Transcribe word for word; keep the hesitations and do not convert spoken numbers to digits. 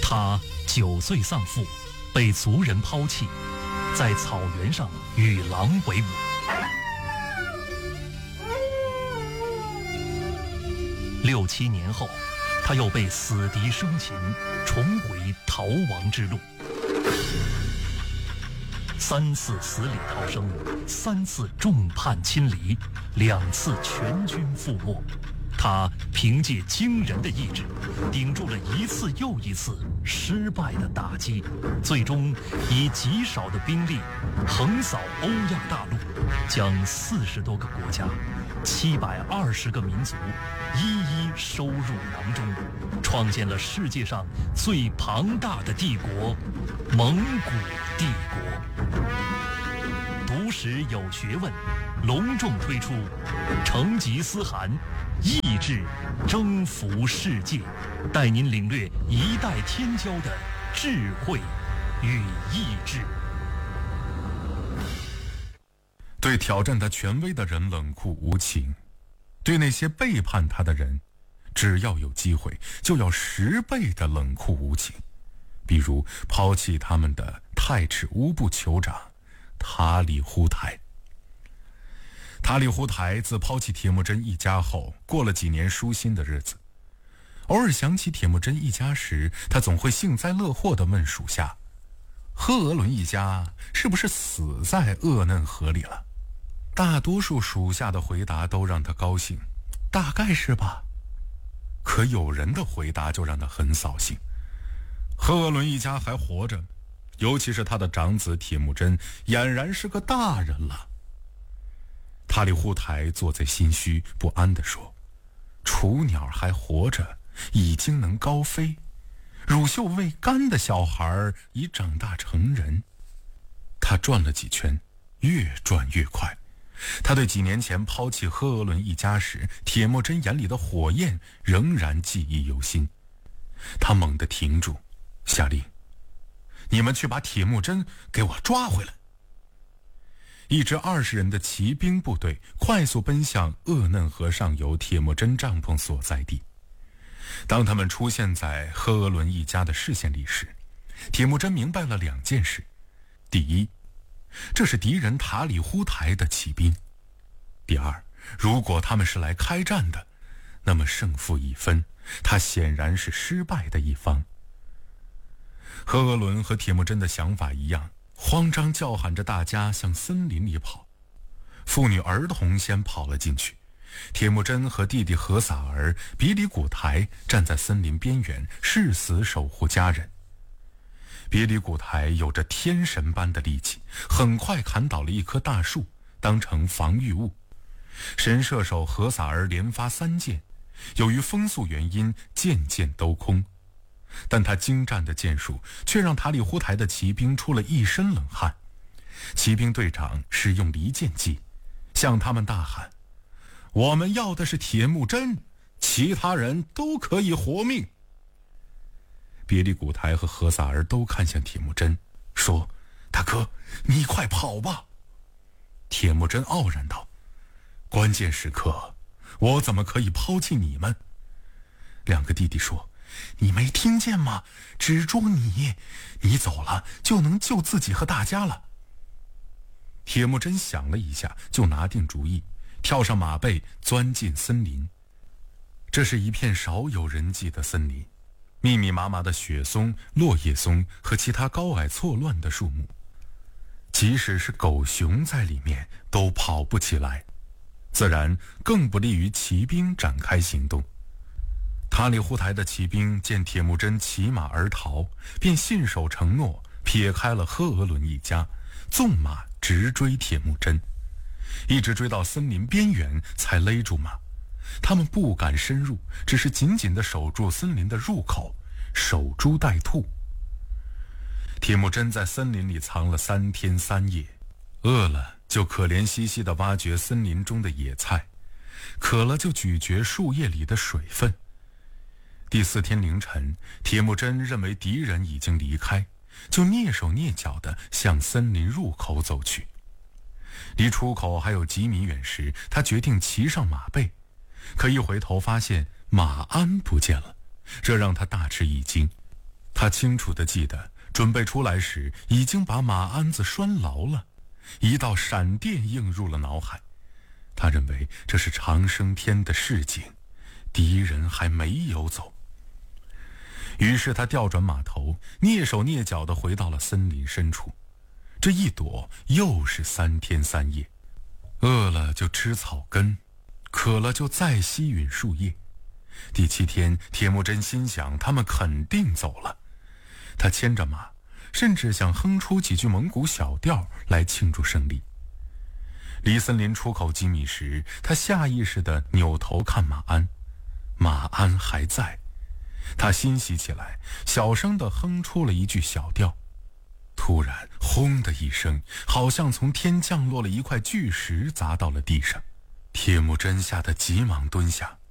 他九岁丧父，被族人抛弃，在草原上与狼为伍。六七年后，他又被死敌生擒，重回逃亡之路。三次死里逃生，三次众叛亲离，两次全军覆没。他凭借惊人的意志，顶住了一次又一次失败的打击，最终以极少的兵力横扫欧亚大陆，将四十多个国家、七百二十个民族一一收入囊中，创建了世界上最庞大的帝国——蒙古帝国。读史有学问，隆重推出成吉思汗意志征服世界，带您领略一代天骄的智慧与意志。 对挑战他权威的人冷酷无情，对那些背叛他的人，只要有机会就要十倍的冷酷无情。比如抛弃他们的太赤乌部酋长塔里忽台。塔里忽台自抛弃铁木真一家后，过了几年舒心的日子。偶尔想起铁木真一家时，他总会幸灾乐祸地问属下：赫额伦一家是不是死在鄂嫩河里了？大多数属下的回答都让他高兴，大概是吧。可有人的回答就让他很扫兴，赫额伦一家还活着，尤其是他的长子铁木真俨然是个大人了。塔里忽台坐在心虚不安地说：雏鸟还活着，已经能高飞，乳臭未干的小孩已长大成人。他转了几圈，越转越快。他对几年前抛弃赫额伦一家时铁木真眼里的火焰仍然记忆犹新。他猛地停住，下令：你们去把铁木真给我抓回来。一支二十人的骑兵部队快速奔向鄂嫩河上游铁木真帐篷所在地。当他们出现在赫额伦一家的视线里时，铁木真明白了两件事：第一，这是敌人塔里忽台的骑兵；第二，如果他们是来开战的，那么胜负已分，他显然是失败的一方。赫额伦和铁木真的想法一样，慌张叫喊着大家向森林里跑。妇女儿童先跑了进去，铁木真和弟弟和萨儿、比里古台站在森林边缘，誓死守护家人。比里古台有着天神般的力气，很快砍倒了一棵大树，当成防御物。神射手和萨儿连发三箭，由于风速原因，箭箭都空。但他精湛的箭术却让塔里忽台的骑兵出了一身冷汗。骑兵队长使用离间计，向他们大喊：我们要的是铁木真，其他人都可以活命。比里古台和和萨儿都看向铁木真，说：大哥，你快跑吧。铁木真傲然道：关键时刻，我怎么可以抛弃你们？两个弟弟说：你没听见吗？只捉你，你走了就能救自己和大家了。铁木真想了一下，就拿定主意，跳上马背，钻进森林。这是一片少有人迹的森林，密密麻麻的雪松、落叶松和其他高矮错乱的树木，即使是狗熊在里面都跑不起来，自然更不利于骑兵展开行动。塔里忽台的骑兵见铁木真骑马而逃，便信守承诺，撇开了赫额伦一家，纵马直追铁木真，一直追到森林边缘才勒住马。他们不敢深入，只是紧紧地守住森林的入口，守株待兔。铁木真在森林里藏了三天三夜，饿了就可怜兮兮地挖掘森林中的野菜，渴了就咀嚼树叶里的水分。第四天凌晨，铁木真认为敌人已经离开，就蹑手蹑脚地向森林入口走去。离出口还有几米远时，他决定骑上马背，可一回头发现马鞍不见了，这让他大吃一惊。 他清楚地记得，准备出来时已经把马鞍子拴牢了，一道闪电映入了脑海。他认为这是长生天的示警，敌人还没有走。于是他调转马头，蹑手蹑脚地回到了森林深处。这一躲又是三天三夜，饿了就吃草根，渴了就再吸吮树叶。第七天，铁木真心想他们肯定走了。他牵着马，甚至想哼出几句蒙古小调来庆祝胜利。离森林出口几米时，他下意识地扭头看马鞍，马鞍还在。他欣喜起来，小声地哼出了一句小调。突然，轰的一声，好像从天降落了一块巨石，砸到了地上。铁木真吓得急忙蹲下，